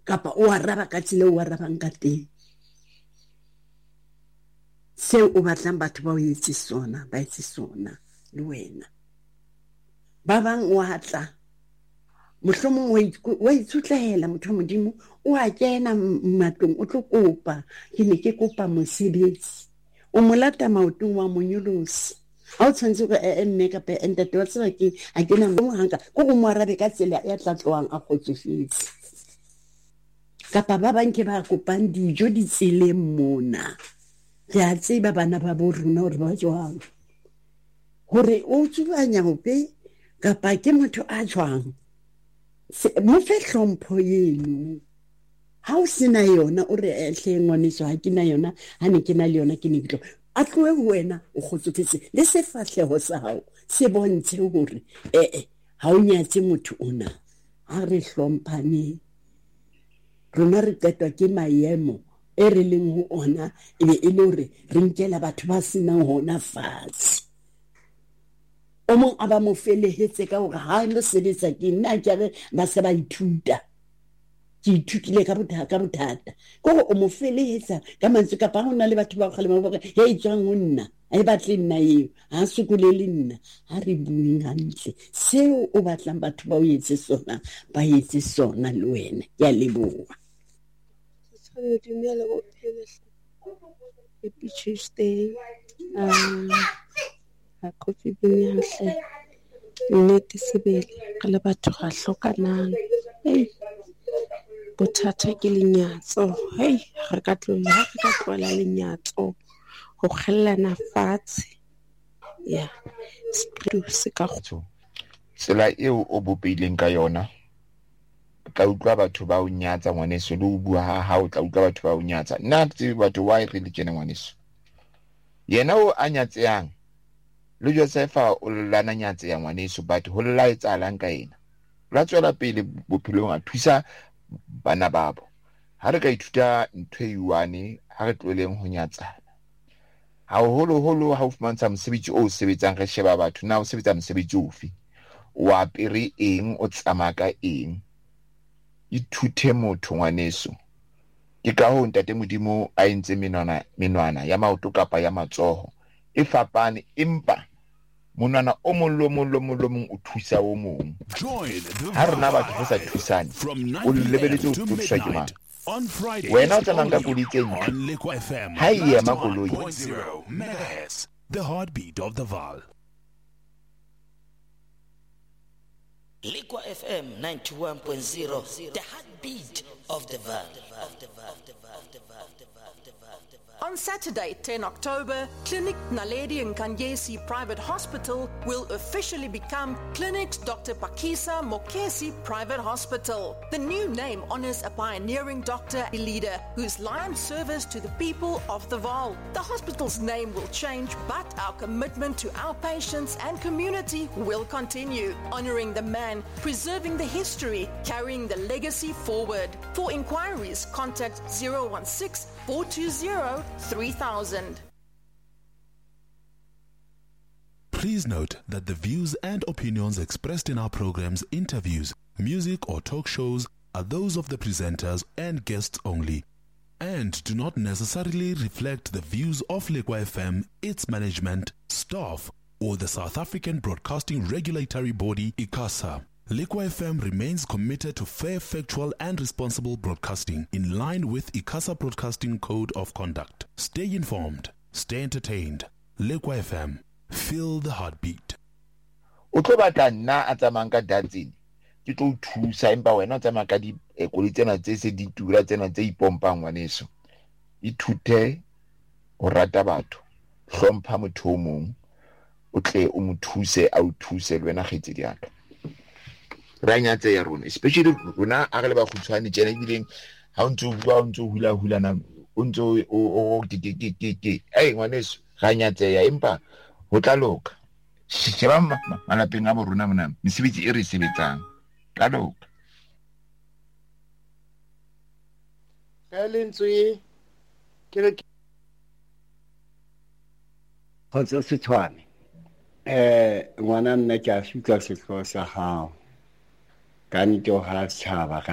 kapa o araba ka tsela o arabang ka teng seo o batlang batho ba o etse sona ba etse sona le wena ba bang o atla mohlomong wa itsutlehela motho modimo o a kena matlong o tlo kopa ke ne ke kopa mosebetsi o molata maotong wa monyolosi ha o tshwanetse go mme ka pe entate wa tseba ke a kena mo hanga go go mo arabe ka tsela ya tlatloang a khotsofetse kapa ba bang ke ba kopang dijo di tseleng mona re a tseba bana ba bo rona hore ba jwang hore o tsubanya hope kapa ke motho a jwang mo fe hlompho yeno ha o sena yona o re ehle ngwaneso ha ke na yona ha ne ke na le yona ke ne ke tlo a tloe wena o khotsofetse le sefahleho sa hao se bontshe hore ha o nyatse motho ona ha re hlomphane rona re qetwa ke maemo e re leng ho ona e be e le hore re nkela batho ba senang hona fatshe o mong a ba mo felehetse ka hore ha no sebetsa ke nna ke re ba se ba ithuta ke ithutile ka bothata go o mo felehetsa ka mantswe ka pa hona le batho ba kgale ba bore he tswang ho nna a batle nna eo ha sokolele nna ha re buing hantle seo o batlang batho ba o etse sona ba etse sona le wena ya leboa dumela bo phele happy Tuesday ha kofi bini hantle nnete sebele re le batho ga hlokanang bothata ke lenyatso re ka tloela lenyatso go khellana fatshe ya se ka tsela eo o bopeileng ka yona ka utlwa batho ba o nyatsa ngwaneso le o bua ha o tla utlwa batho ba o nyatsa nna tse batho wa re le kena ngwaneso yena o anyatseang le Josefa o lana nyatse ya ngwaneso but ho lla etsalang ka yena la tswela pele bophelong a thusa bana babo ha re ka ithuta ntho e iwane ha re tloleng ho nyatsana ha holo ha o fumantsha mosebetsi o sebetsang re sheba batho na o sebetsa mosebetsi ofe wa apere eng o tsamaka eng ithute motho ngwaneso ke ka ho ntate modimo a entse menwana ya maoto kapa ya matsoho e fapane empa monwana o mong o thusa o mong ha rena batho re sa thusane o lebeletse o thusa ke mang on Friday wena o tsamang ka koditseng on Liquid FM ha iya makoloi 0 MHz the heartbeat of the Vaal. Liquid FM 91.0 the heartbeat of the Vaal. On Saturday, 10 October, Clinic Naledi Nkanyesi Private Hospital will officially become Clinics Dr. Pakisa Mokesi Private Hospital. The new name honors a pioneering doctor and leader whose life service to the people of the Vaal. The hospital's name will change, but our commitment to our patients and community will continue, honoring the man, preserving the history, carrying the legacy forward. For inquiries, contact 016-420-3000. Please note that the views and opinions expressed in our programs, interviews, music or talk shows are those of the presenters and guests only, and do not necessarily reflect the views of Liquid FM, its management, staff, or the South African Broadcasting Regulatory Body, ICASA. Liquid FM remains committed to fair, factual, and responsible broadcasting in line with ICASA Broadcasting Code of Conduct. Stay informed, stay entertained. Liquid FM, feel the heartbeat. o tlo batla nna a tsamang ka datseng ke tlo thusa empa wena o tsamaya ka di ekoli tsena tse se di tura tsena tse ipompang ngwaneso ithute o rata batho hlompha motho o mong o tle o mo thuse a o thuse le wena kgetse diaka ra nyatse ya rona especially rona a re le ba khutshwane tsena bileng ha o ntse o bua o ntse o hula o ntse o ke ngwaneso ra nyatse ya empa ho tla loka sheba malapeng a bo rona mona mesebetsi e re sebetsang tla loka lentswe ke re khotso Setswana ngwana nna ke a fitla setlo sa hao ka nto ha tshaba